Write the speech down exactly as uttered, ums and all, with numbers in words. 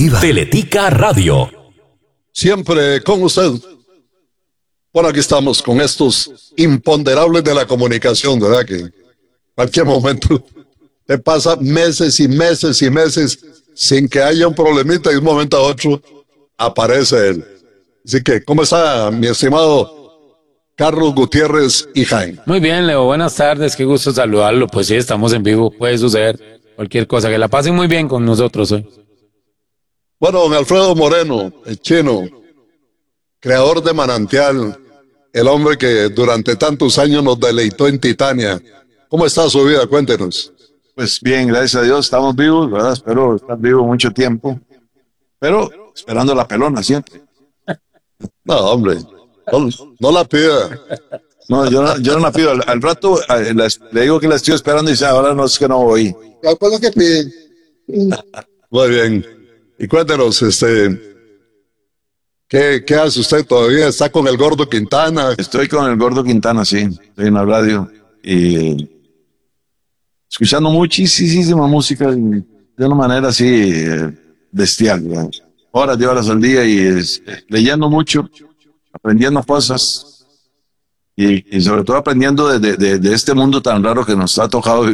exclusiva. Teletica Radio. Siempre con usted. Bueno, aquí estamos con estos imponderables de la comunicación, ¿verdad? Que en cualquier momento te pasa meses y meses y meses sin que haya un problemita y de un momento a otro aparece él. Así que, ¿cómo está mi estimado Carlos Gutiérrez y Jaime? Muy bien, Leo, buenas tardes, qué gusto saludarlo. Pues sí, estamos en vivo, puede suceder cualquier cosa, que la pasen muy bien con nosotros hoy. Bueno, don Alfredo Moreno, el chino, creador de Manantial, el hombre que durante tantos años nos deleitó en Titania. ¿Cómo está su vida? Cuéntenos. Pues bien, gracias a Dios, estamos vivos, ¿verdad? Espero estar vivo mucho tiempo, pero esperando la pelona siempre. No, hombre, no, no la pida. No, yo no, yo no la pido. Al, al rato eh, la, le digo que la estoy esperando y dice, ahora no, es que no voy. ¿Cuál es lo que piden? Muy bien. Y cuéntenos, este, ¿qué, qué hace usted todavía? ¿Está con el Gordo Quintana? Estoy con el Gordo Quintana, sí. Estoy en la radio y escuchando muchísima música de una manera así eh, bestial, ¿verdad? Horas de horas al día y es, eh, leyendo mucho, aprendiendo cosas y, y sobre todo aprendiendo de, de, de este mundo tan raro que nos ha tocado vivir.